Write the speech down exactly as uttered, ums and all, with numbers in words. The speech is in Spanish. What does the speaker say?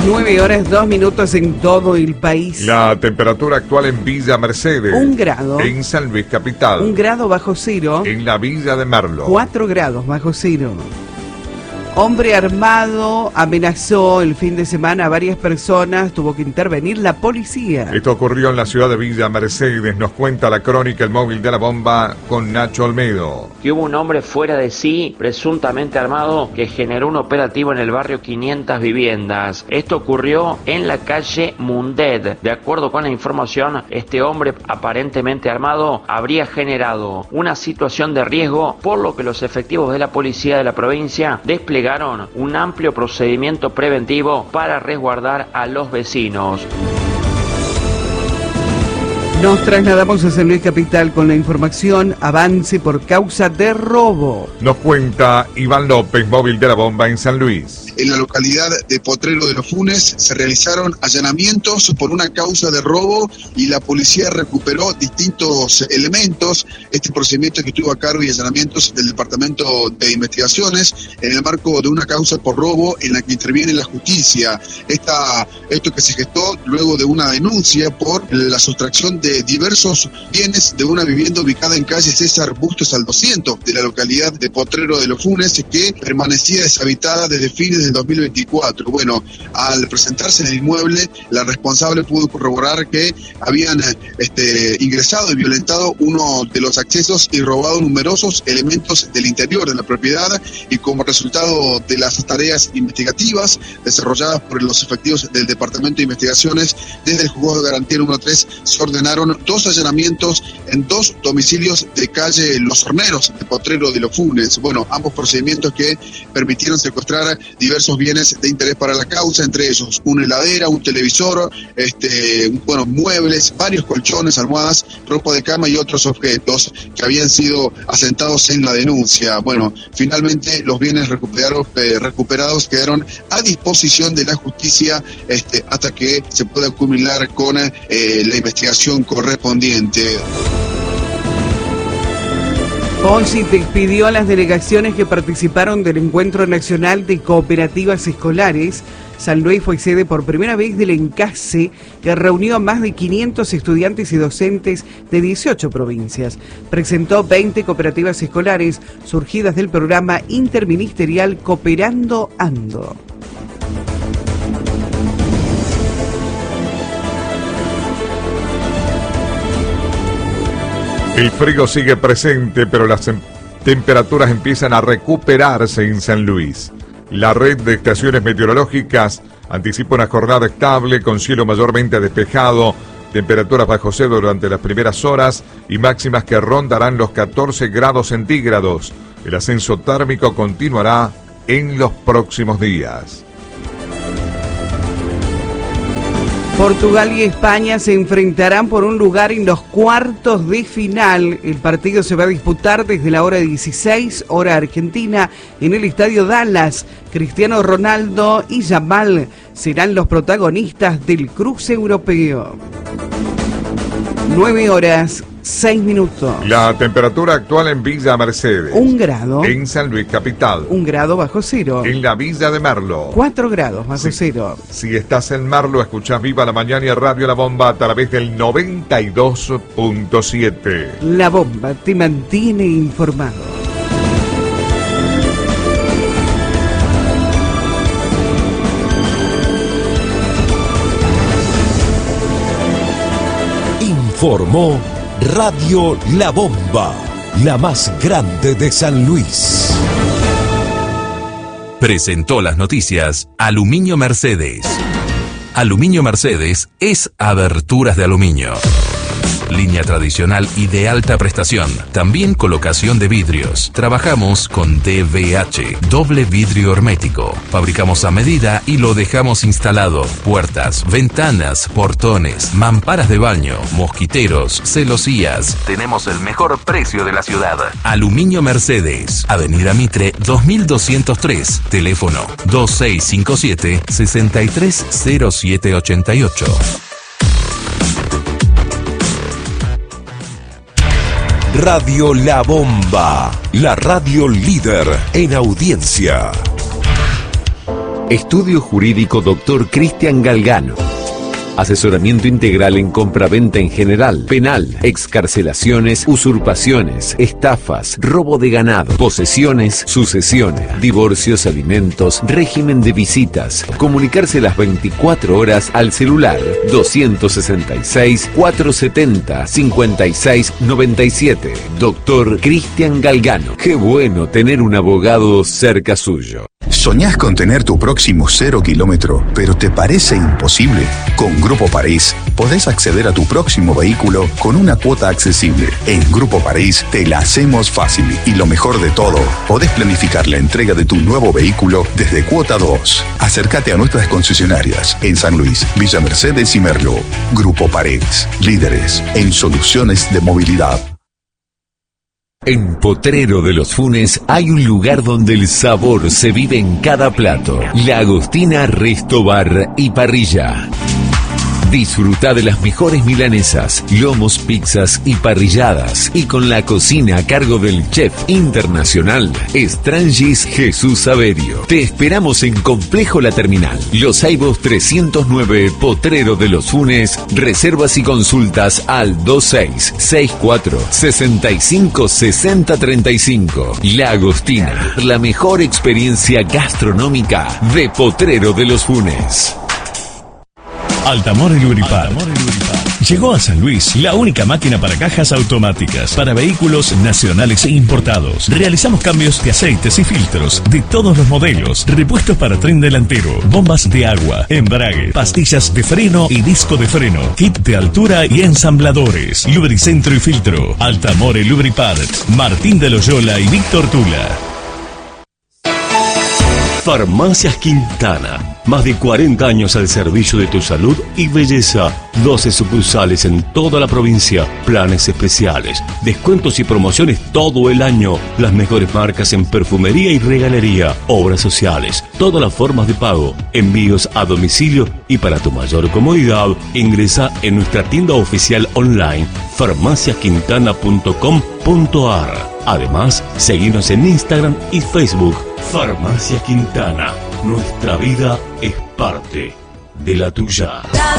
nueve horas, dos minutos en todo el país. La temperatura actual en Villa Mercedes. Un grado. En San Luis Capital. Un grado bajo cero. En la Villa de Merlo. Cuatro grados bajo cero. Hombre armado amenazó el fin de semana a varias personas, tuvo que intervenir la policía. Esto ocurrió en la ciudad de Villa Mercedes, nos cuenta la crónica El Móvil de la Bomba con Nacho Olmedo. Que hubo un hombre fuera de sí, presuntamente armado, que generó un operativo en el barrio quinientas Viviendas. Esto ocurrió en la calle Mundet. De acuerdo con la información, este hombre aparentemente armado habría generado una situación de riesgo, por lo que los efectivos de la policía de la provincia desplegaron un amplio procedimiento preventivo para resguardar a los vecinos. Nos trasladamos a San Luis Capital con la información: avance por causa de robo. Nos cuenta Iván López, Móvil de la Bomba en San Luis. En la localidad de Potrero de los Funes se realizaron allanamientos por una causa de robo y la policía recuperó distintos elementos. Este procedimiento que estuvo a cargo y allanamientos del Departamento de Investigaciones en el marco de una causa por robo en la que interviene la justicia. Esta, esto que se gestó luego de una denuncia por la sustracción de diversos bienes de una vivienda ubicada en calle César Bustos al doscientos de la localidad de Potrero de los Funes, que permanecía deshabitada desde fines del dos mil veinticuatro. Bueno, al presentarse en el inmueble, la responsable pudo corroborar que habían este, ingresado y violentado uno de los accesos y robado numerosos elementos del interior de la propiedad, y como resultado de las tareas investigativas desarrolladas por los efectivos del Departamento de Investigaciones, desde el Juzgado de Garantía número tres se ordenaron dos allanamientos en dos domicilios de calle Los Horneros, de Potrero de los Funes. Bueno, ambos procedimientos que permitieron secuestrar diversos bienes de interés para la causa, entre ellos una heladera, un televisor, este, bueno, muebles, varios colchones, almohadas, ropa de cama y otros objetos que habían sido asentados en la denuncia. Bueno, finalmente los bienes recuperados, eh, recuperados quedaron a disposición de la justicia este, hasta que se pueda culminar con eh, la investigación correspondiente. Ponzi despidió a las delegaciones que participaron del Encuentro Nacional de Cooperativas Escolares. San Luis fue sede por primera vez del ENCASE, que reunió a más de quinientos estudiantes y docentes de dieciocho provincias. Presentó veinte cooperativas escolares surgidas del programa interministerial Cooperando Ando. El frío sigue presente, pero las tem- temperaturas empiezan a recuperarse en San Luis. La red de estaciones meteorológicas anticipa una jornada estable con cielo mayormente despejado, temperaturas bajo cero durante las primeras horas y máximas que rondarán los catorce grados centígrados. El ascenso térmico continuará en los próximos días. Portugal y España se enfrentarán por un lugar en los cuartos de final. El partido se va a disputar desde la hora dieciséis, hora argentina, en el Estadio Dallas. Cristiano Ronaldo y Yamal serán los protagonistas del cruce europeo. Nueve horas, seis minutos. La temperatura actual en Villa Mercedes. Un grado. En San Luis Capital. Un grado bajo cero. En la Villa de Merlo. Cuatro grados bajo Sí. cero. Si estás en Merlo, escuchás Viva la Mañana y Radio La Bomba a través del noventa y dos punto siete. La Bomba te mantiene informado. Informó Radio La Bomba, la más grande de San Luis. Presentó las noticias Aluminio Mercedes. Aluminio Mercedes es aberturas de aluminio. Línea tradicional y de alta prestación. También colocación de vidrios. Trabajamos con D V H, doble vidrio hermético. Fabricamos a medida y lo dejamos instalado. Puertas, ventanas, portones, mamparas de baño, mosquiteros, celosías. Tenemos el mejor precio de la ciudad. Aluminio Mercedes, Avenida Mitre dos mil doscientos tres. Teléfono dos seis cinco siete, seis tres cero siete ocho ocho. Radio La Bomba, la radio líder en audiencia. Estudio Jurídico Doctor Cristian Galgano. Asesoramiento integral en compraventa en general, penal, excarcelaciones, usurpaciones, estafas, robo de ganado, posesiones, sucesiones, divorcios, alimentos, régimen de visitas. Comunicarse las veinticuatro horas al celular doscientos sesenta y seis, cuatrocientos setenta, cincuenta y seis noventa y siete. Doctor Cristian Galgano. Qué bueno tener un abogado cerca suyo. ¿Soñás con tener tu próximo cero kilómetro, pero te parece imposible? Con Grupo París podés acceder a tu próximo vehículo con una cuota accesible. En Grupo París te la hacemos fácil y lo mejor de todo, podés planificar la entrega de tu nuevo vehículo desde cuota dos. Acércate a nuestras concesionarias en San Luis, Villa Mercedes y Merlo. Grupo París, líderes en soluciones de movilidad. En Potrero de los Funes hay un lugar donde el sabor se vive en cada plato. La Agostina Resto Bar y Parrilla. Disfruta de las mejores milanesas, lomos, pizzas y parrilladas. Y con la cocina a cargo del chef internacional, Estrangis Jesús Saverio. Te esperamos en Complejo La Terminal, Los Aibos trescientos nueve, Potrero de los Funes. Reservas y consultas al dos seis seis cuatro, seis cinco, seis cero tres cinco. La Agostina, la mejor experiencia gastronómica de Potrero de los Funes. Altamore Luripar. Llegó a San Luis la única máquina para cajas automáticas para vehículos nacionales e importados. Realizamos cambios de aceites y filtros de todos los modelos, repuestos para tren delantero, bombas de agua, embrague, pastillas de freno y disco de freno, kit de altura y ensambladores, lubricentro y filtro. Altamore Lubripart, Martín de Loyola y Víctor Tula. Farmacias Quintana. Más de cuarenta años al servicio de tu salud y belleza. doce sucursales en toda la provincia. Planes especiales, descuentos y promociones todo el año. Las mejores marcas en perfumería y regalería. Obras sociales, todas las formas de pago. Envíos a domicilio y para tu mayor comodidad, ingresa en nuestra tienda oficial online farmacias quintana punto com punto a r. Además, seguinos en Instagram y Facebook. Farmacia Quintana. Nuestra vida es parte de la tuya.